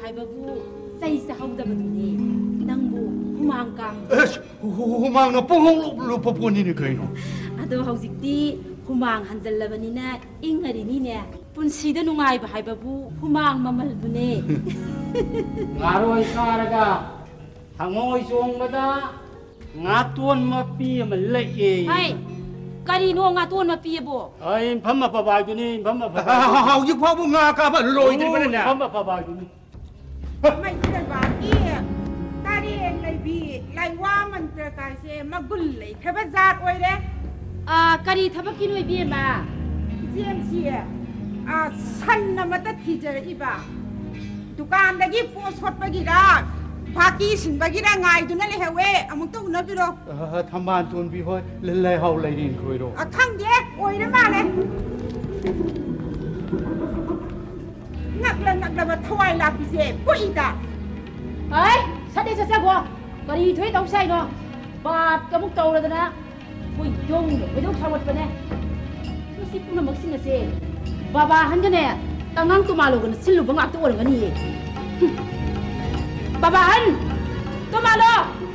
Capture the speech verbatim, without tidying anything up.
하이바부 사이사 하우다바두니 낭부 후망강 후망나 뽕홍로 퍼포니니 그이노 아도 하우직디 후망 한잘라바니나 잉하리니네 분시다 누가이바 하이바부 후망 마말부네 ngaroy saraga hangoy songbada ngatuan mapi malai hai karino ngatuan mapi bo ai phamma pabaguni phamma phabaguni hau yik phabu nga ka ba loi din ba ne phamma phabaguni ไม่ใช่ว่าเอี้ยตาเรียนเลยบีไลว่ามันเจอกายเซมากุลเลยแค่บ้านจัดไว้เด้อ่าการีทับกินไว้เบี้ยมาเจียมเชียอ่าสันน่ะมันตัดที่เจออีบ้าดุการได้ยี่ปัวสดไปกี่ดาพากีสินไปกี่ได้ไงดูนั่นเลยเหรอเว้อามุงตู้นับไปหรอทำบ้านทุนพี่ห้อยเลยเฮาเลยดินคุยหรออ่ะทั้งเด็กโอ้ยได้มาเลยนักเล่นนักเล่นมาถวายลาพิเศษปุ๊ยตาเฮ้ยสัตว์เด็กสัตว์บัวการีถ้วยต้องใส่เนาะบาดกระมุกโตเลยนะปุยยงไปดูชาววัดไปเนี่ยนี่สิปุ่นมักสิงเสบาบาหันกันเนี่ยตั้งงั้งตัวมาลูกันสิลูบังอักตัวอะไรกันนี่บาบาหันตัวมาลู